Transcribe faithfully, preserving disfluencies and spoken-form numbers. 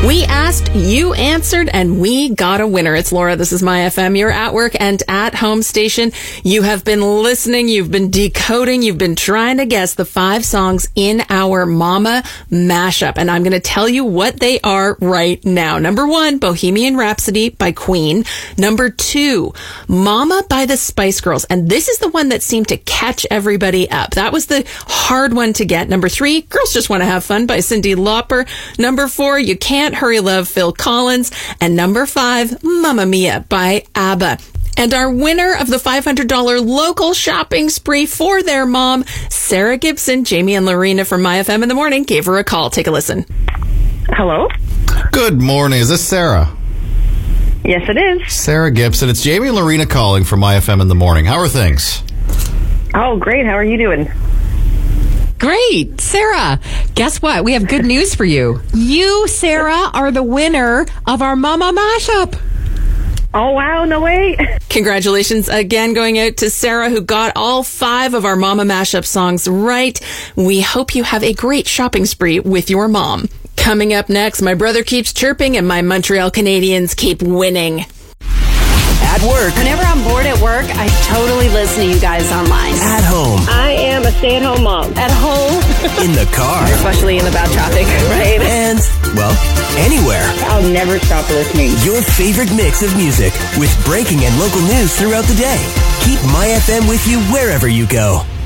We asked, you answered, and we got a winner. It's Laura. This is My F M. You're at work and at home station. You have been listening. You've been decoding. You've been trying to guess the five songs in our Mama mashup. And I'm going to tell you what they are right now. Number one, Bohemian Rhapsody by Queen. Number two, Mama by the Spice Girls. And this is the one that seemed to catch everybody up. That was the hard one to get. Number three, Girls Just Want to Have Fun by Cyndi Lauper. Number four, You Can't Hurry Love, Phil Collins. And number five, Mamma Mia by ABBA. And our winner of the five hundred dollars local shopping spree for their mom, Sarah Gibson. Jamie and Lorena from My F M in the morning gave her a call. Take a listen. Hello? Good morning. Is this Sarah? Yes, it is. Sarah Gibson. It's Jamie and Lorena calling from My F M in the morning. How are things? Oh, great. How are you doing? Great. Sarah, guess what? We have good news for you. You, Sarah, are the winner of our Mama Mashup. Oh, wow. No way. Congratulations again going out to Sarah, who got all five of our Mama Mashup songs right. We hope you have a great shopping spree with your mom. Coming up next, my brother keeps chirping and my Montreal Canadiens keep winning. At work. Whenever I'm bored at work, I totally listen to you guys online. At home. I am a stay-at-home mom. At home. In the car. Especially in the bad traffic, right? And, well, anywhere. I'll never stop listening. Your favorite mix of music with breaking and local news throughout the day. Keep My F M with you wherever you go.